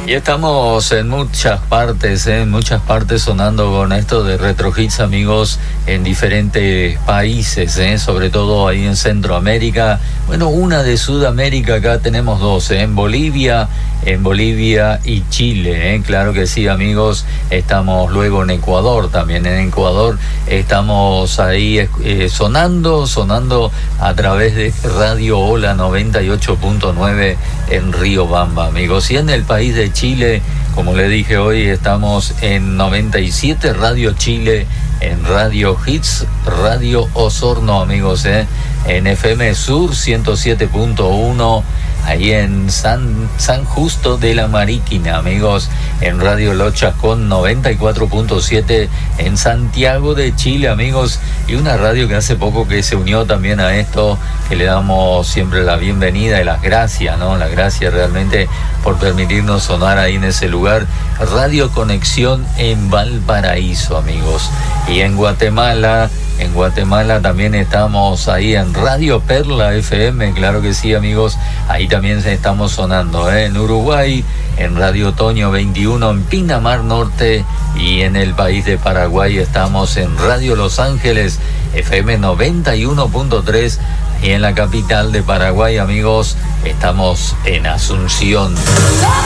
Y estamos en muchas partes sonando con esto de Retro Hits, amigos, en diferentes países, sobre todo ahí en Centroamérica. Bueno, una de Sudamérica, acá tenemos dos, en Bolivia y Chile, claro que sí, amigos. Estamos luego en Ecuador también. En Ecuador estamos ahí sonando a través de Radio Hola 98.9 en Riobamba, amigos. Y en el país de Chile, como le dije hoy, estamos en 97 Radio Chile, en Radio Hits, Radio Osorno, amigos, en FM Sur 107.1, ahí en San Justo de la Mariquina, amigos, en Radio Locha con 94.7 en Santiago de Chile, amigos, y una radio que hace poco que se unió también a esto, que le damos siempre la bienvenida y las gracias, ¿no? Las gracias realmente por permitirnos sonar ahí en ese lugar, Radio Conexión en Valparaíso, amigos. Y en Guatemala también estamos ahí en Radio Perla FM, claro que sí, amigos, ahí también estamos sonando, en Uruguay, en Radio Otoño 21, en Pinamar Norte, y en el país de Paraguay estamos en Radio Los Ángeles FM 91.3, y en la capital de Paraguay, amigos, estamos en Asunción.